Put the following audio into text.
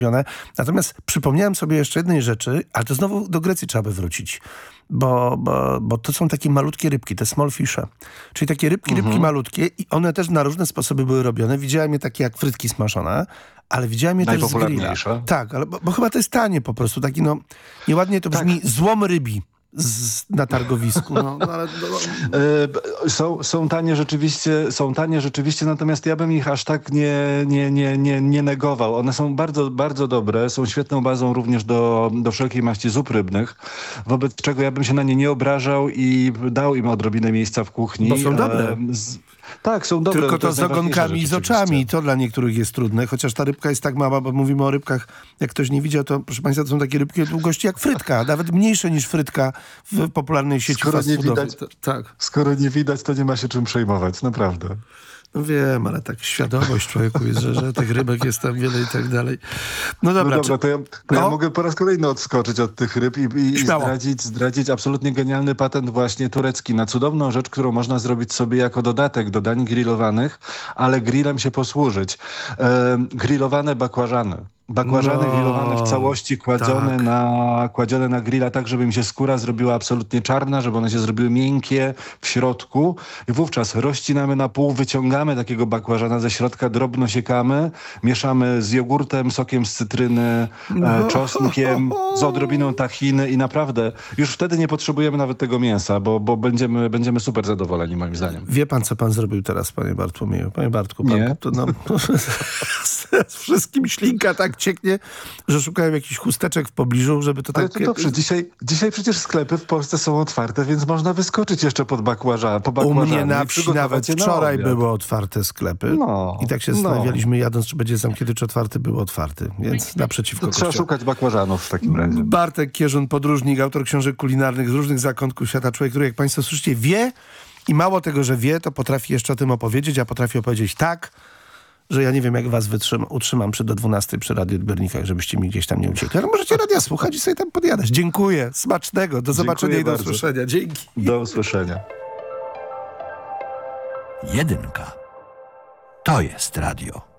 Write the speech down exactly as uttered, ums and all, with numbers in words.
Natomiast przypomniałem sobie jeszcze jednej rzeczy, ale to znowu do Grecji trzeba by wrócić. Bo, bo, bo to są takie malutkie rybki, te small fishe. Czyli takie rybki, Mhm. rybki malutkie i one też na różne sposoby były robione. Widziałem je takie jak frytki smażone, ale widziałem je też z grilla. Najpopularniejsze. Tak, ale bo, bo chyba to jest tanie po prostu. Taki no, nieładnie to brzmi, Tak. złom rybi. Z, na targowisku. No, no, ale, no, E, Są, są tanie rzeczywiście, są tanie rzeczywiście, natomiast ja bym ich aż tak nie, nie, nie, nie, nie negował. One są bardzo, bardzo dobre, są świetną bazą również do, do wszelkiej maści zup rybnych, wobec czego ja bym się na nie nie obrażał i dał im odrobinę miejsca w kuchni. Bo są dobre. E, z, tak, są dobre. tylko no to jest z ogonkami i z najważniejsze oczami. rzeczywiście. To dla niektórych jest trudne, chociaż ta rybka jest tak mała, bo mówimy o rybkach, jak ktoś nie widział, to proszę państwa, to są takie rybki o długości jak frytka, nawet mniejsze niż frytka w popularnej sieci Skoro fast nie foodowej. widać- To- Tak. Skoro nie widać, to nie ma się czym przejmować, naprawdę. No wiem, ale tak świadomość człowieku jest, że, że tych rybek jest tam wiele i tak dalej. No dobra. No dobra, czy- to, ja, to ja No. mogę po raz kolejny odskoczyć od tych ryb i, i, i Śmiało. zdradzić, zdradzić absolutnie genialny patent właśnie turecki na cudowną rzecz, którą można zrobić sobie jako dodatek do dań grillowanych, ale grillem się posłużyć. E, grillowane bakłażany. Bakłażany No, grillowane w całości, kładzione, tak. na, kładzione na grilla tak, żeby im się skóra zrobiła absolutnie czarna, żeby one się zrobiły miękkie w środku i wówczas rozcinamy na pół, wyciągamy takiego bakłażana ze środka, drobno siekamy, mieszamy z jogurtem, sokiem z cytryny, e, czosnkiem, z odrobiną tahiny i naprawdę już wtedy nie potrzebujemy nawet tego mięsa, bo, bo będziemy, będziemy super zadowoleni moim zdaniem. Wie pan, co pan zrobił teraz, panie Bartłomieju? Panie Bartku, pan Nie. to no, z, z wszystkim ślinka tak cieknie, że szukałem jakichś chusteczek w pobliżu, żeby to Ale tak... to dobrze, dzisiaj, dzisiaj przecież sklepy w Polsce są otwarte, więc można wyskoczyć jeszcze pod bakłaża, po U bakłażany mnie na i wsi przygotować nawet je na wczoraj obiad. były otwarte sklepy No, i tak się no. zastanawialiśmy jadąc, czy będzie zamknięty, czy otwarty, był otwarty, więc naprzeciwko To trzeba kościoła. szukać bakłażanów w takim razie. Bartek Kierzun, podróżnik, autor książek kulinarnych z różnych zakątków świata, człowiek, który, jak państwo słyszycie, wie i mało tego, że wie, to potrafi jeszcze o tym opowiedzieć, a potrafi opowiedzieć tak, że ja nie wiem, jak was wytrzymam, utrzymam przy do dwunastej przy radioodbiornikach, żebyście mi gdzieś tam nie uciekli. Ale możecie radia słuchać i sobie tam podjadać. Dziękuję. Smacznego. Do zobaczenia i do bardzo. usłyszenia. Dzięki. Do usłyszenia. Jedynka. To jest radio.